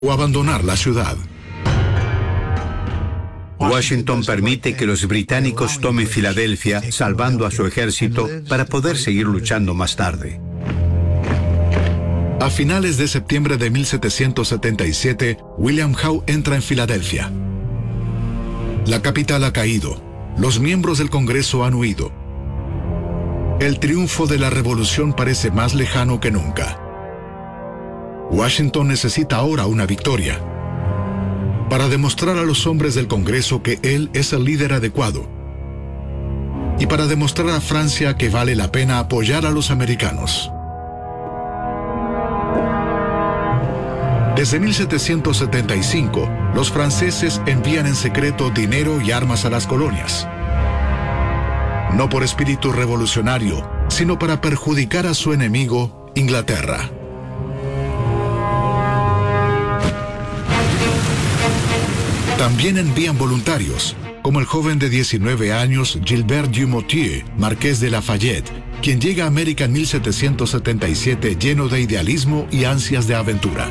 o abandonar la ciudad. Washington permite que los británicos tomen Filadelfia, salvando a su ejército para poder seguir luchando más tarde. A finales de septiembre de 1777, William Howe entra en Filadelfia. La capital ha caído. Los miembros del Congreso han huido. El triunfo de la revolución parece más lejano que nunca. Washington necesita ahora una victoria para demostrar a los hombres del Congreso que él es el líder adecuado y para demostrar a Francia que vale la pena apoyar a los americanos. Desde 1775, los franceses envían en secreto dinero y armas a las colonias. No por espíritu revolucionario, sino para perjudicar a su enemigo, Inglaterra. También envían voluntarios, como el joven de 19 años Gilbert Dumoutier, marqués de Lafayette, quien llega a América en 1777 lleno de idealismo y ansias de aventura.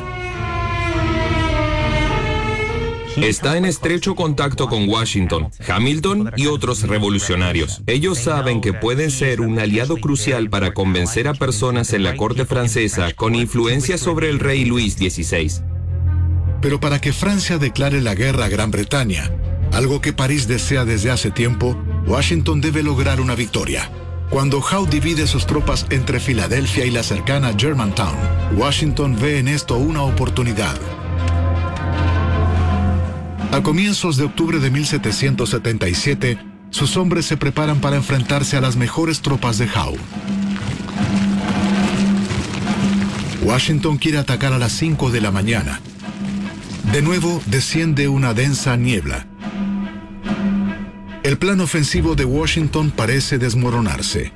Está en estrecho contacto con Washington, Hamilton y otros revolucionarios. Ellos saben que pueden ser un aliado crucial para convencer a personas en la corte francesa con influencia sobre el rey Luis XVI. Pero para que Francia declare la guerra a Gran Bretaña, algo que París desea desde hace tiempo, Washington debe lograr una victoria. Cuando Howe divide sus tropas entre Filadelfia y la cercana Germantown, Washington ve en esto una oportunidad. A comienzos de octubre de 1777, sus hombres se preparan para enfrentarse a las mejores tropas de Howe. Washington quiere atacar a las 5 de la mañana. De nuevo, desciende una densa niebla. El plan ofensivo de Washington parece desmoronarse.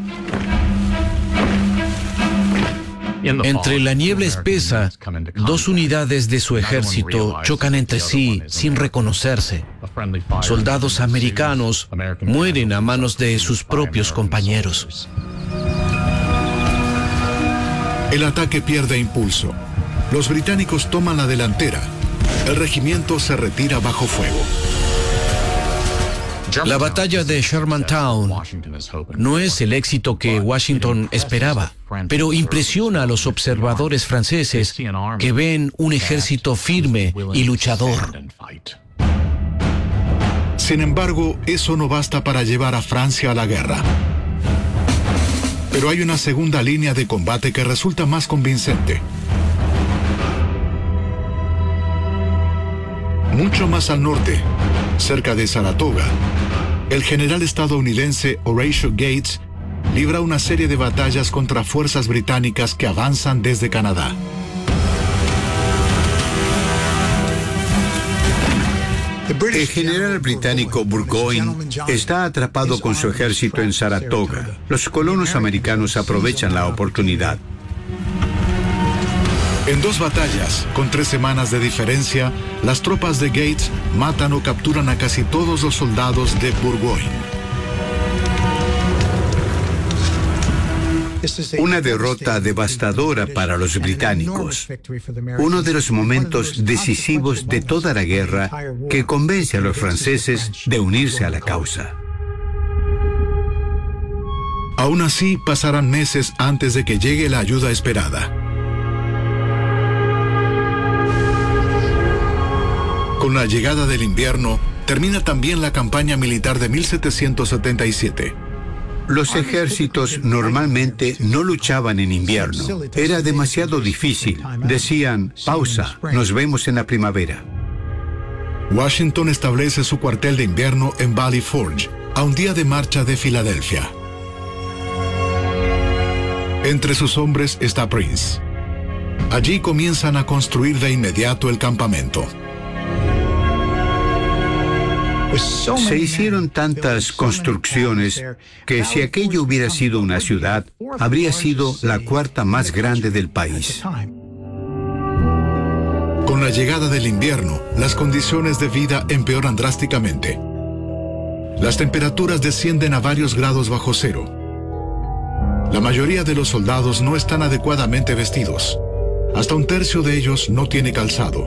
Entre la niebla espesa, dos unidades de su ejército chocan entre sí sin reconocerse. Soldados americanos mueren a manos de sus propios compañeros. El ataque pierde impulso. Los británicos toman la delantera. El regimiento se retira bajo fuego. La batalla de Germantown no es el éxito que Washington esperaba, pero impresiona a los observadores franceses que ven un ejército firme y luchador. Sin embargo, eso no basta para llevar a Francia a la guerra. Pero hay una segunda línea de combate que resulta más convincente. Mucho más al norte, cerca de Saratoga, el general estadounidense Horatio Gates libra una serie de batallas contra fuerzas británicas que avanzan desde Canadá. El general británico Burgoyne está atrapado con su ejército en Saratoga. Los colonos americanos aprovechan la oportunidad. En 2 batallas, con 3 semanas de diferencia, las tropas de Gates matan o capturan a casi todos los soldados de Burgoyne. Una derrota devastadora para los británicos. Uno de los momentos decisivos de toda la guerra que convence a los franceses de unirse a la causa. Aún así, pasarán meses antes de que llegue la ayuda esperada. Con la llegada del invierno, termina también la campaña militar de 1777. Los ejércitos normalmente no luchaban en invierno. Era demasiado difícil. Decían, pausa, nos vemos en la primavera. Washington establece su cuartel de invierno en Valley Forge, a un día de marcha de Filadelfia. Entre sus hombres está Prince. Allí comienzan a construir de inmediato el campamento. Se hicieron tantas construcciones que si aquello hubiera sido una ciudad, habría sido la 4ª más grande del país. Con la llegada del invierno, las condiciones de vida empeoran drásticamente. Las temperaturas descienden a varios grados bajo cero. La mayoría de los soldados no están adecuadamente vestidos. Hasta un tercio de ellos no tiene calzado.